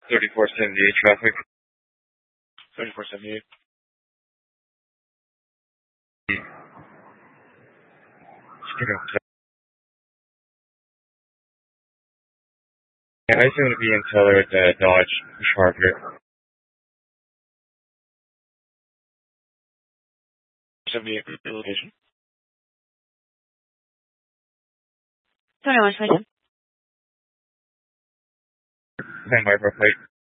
3478 traffic. 3478. Yeah, I assume to be in Teller at the Dodge Charger. 78 location. 21 20. Same wiper plate.